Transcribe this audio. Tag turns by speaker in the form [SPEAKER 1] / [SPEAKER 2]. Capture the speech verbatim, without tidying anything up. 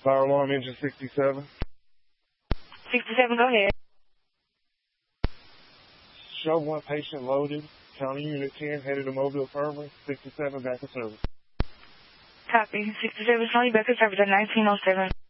[SPEAKER 1] Fire alarm engine sixty-seven.
[SPEAKER 2] sixty-seven, go ahead.
[SPEAKER 1] Show one patient loaded. County Unit ten headed to Mobile Infirmary. sixty-seven back to service.
[SPEAKER 2] Copy. sixty-seven, showing back to service at nineteen oh seven.